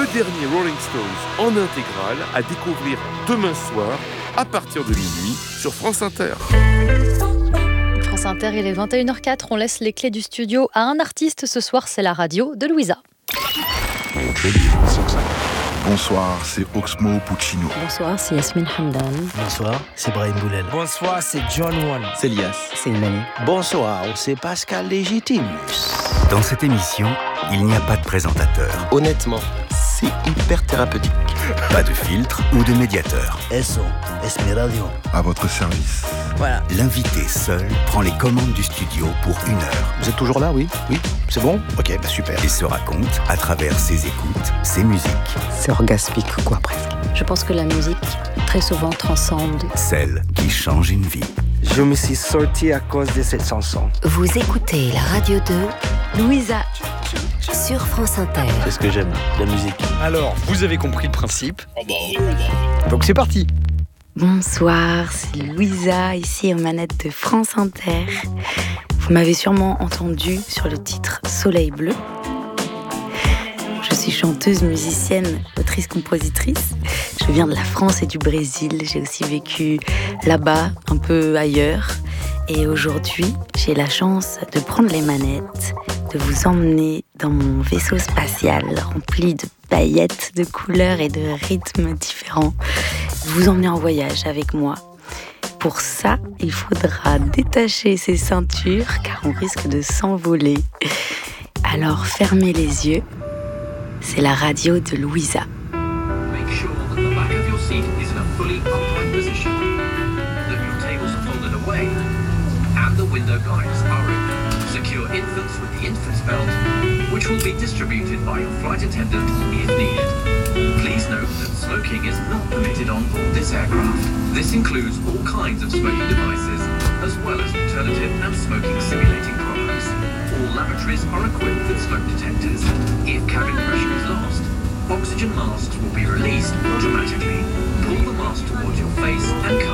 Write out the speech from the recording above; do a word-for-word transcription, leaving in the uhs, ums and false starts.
le dernier Rolling Stones en intégrale à découvrir demain soir à partir de minuit sur France Inter. France Inter, il est vingt et une heures quatre, on laisse les clés du studio à un artiste. Ce soir, c'est la radio de Louisa. Bonsoir, c'est Oxmo Puccino. Bonsoir, c'est Yasmine Hamdan. Bonsoir, c'est Brahim Boulel. Bonsoir, c'est John One. C'est Lias. C'est Imani. Bonsoir, c'est Pascal Légitimus. Dans cette émission, il n'y a pas de présentateur. Honnêtement, c'est hyper thérapeutique. Pas de filtre ou de médiateur. Eso, es mi radio. À votre service. Voilà. L'invité seul prend les commandes du studio pour une heure. Vous êtes toujours là, oui? Oui? C'est bon? Ok, bah super. Et se raconte à travers ses écoutes, ses musiques. C'est orgasmique, quoi, presque. Je pense que la musique, très souvent, transcende. Celle qui change une vie. Je me suis sorti à cause de cette chanson. Vous écoutez la radio de Louisa sur France Inter. C'est ce que j'aime, la musique. Alors, vous avez compris le principe. Donc c'est parti. Bonsoir, c'est Louisa, ici aux manettes de France Inter. Vous m'avez sûrement entendu sur le titre Soleil Bleu. Je suis chanteuse, musicienne, autrice-compositrice. Je viens de la France et du Brésil. J'ai aussi vécu là-bas, un peu ailleurs. Et aujourd'hui, j'ai la chance de prendre les manettes, de vous emmener dans mon vaisseau spatial rempli de paillettes, de couleurs et de rythmes différents. Vous emmener en voyage avec moi. Pour ça, il faudra détacher ses ceintures car on risque de s'envoler. Alors fermez les yeux. C'est la radio de Louisa. Make sure that the back of your seat is in a fully upright position, that your tables are folded away, and the window blinds are open. Secure infants with the infant's belt, which will be distributed by your flight attendant if needed. Please note that smoking is not permitted on board this aircraft. This includes all kinds of smoking devices, as well as alternative and smoking simulating products. All lavatories are equipped with smoke detectors. If cabin pressure is lost, oxygen masks will be released automatically. Pull the mask towards your face and